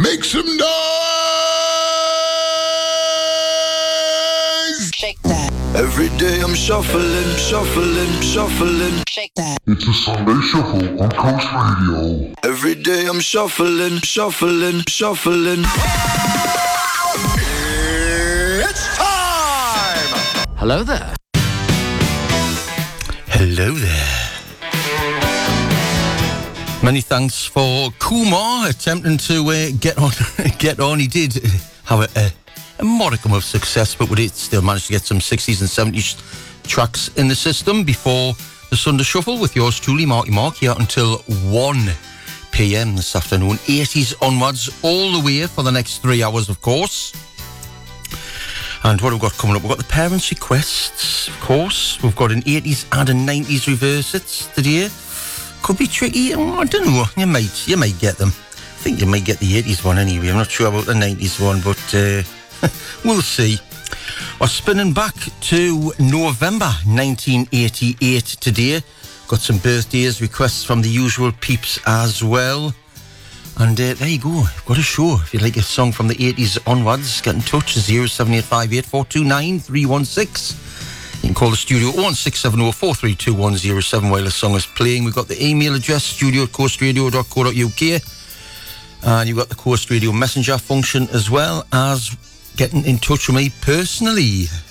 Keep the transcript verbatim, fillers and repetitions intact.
Make some noise! Shake that. Every day I'm shuffling, shuffling, shuffling. Shake that. It's a Sunday Shuffle on Coast Radio. Every day I'm shuffling, shuffling, shuffling. It's time! Hello there. Hello there. Many thanks for Kumar attempting to uh, get on. Get on. He did have a, a, a modicum of success, but we did still manage to get some sixties and seventies tracks in the system before the Sunday Shuffle with yours truly, Marky Mark, here until one p.m. this afternoon. eighties onwards, all the way for the next three hours, of course. And what have we got coming up? We've got the parents' requests, of course. We've got an eighties and a nineties reverse it today. Could be tricky. Oh, I don't know. You might, you might get them. I think you might get the eighties one anyway. I'm not sure about the nineties one, but uh, we'll see. We're spinning back to November nineteen eighty-eight today. Got some birthdays, requests from the usual peeps as well. And uh, there you go. I've got a show. If you'd like a song from the eighties onwards, get in touch. oh seven eight five eight, four two nine, three one six. You can call the studio oh one six seven oh, four three two, one oh seven while the song is playing. We've got the email address, studio at coast radio dot co dot uk. And you've got the Coast Radio Messenger function, as well as getting in touch with me personally.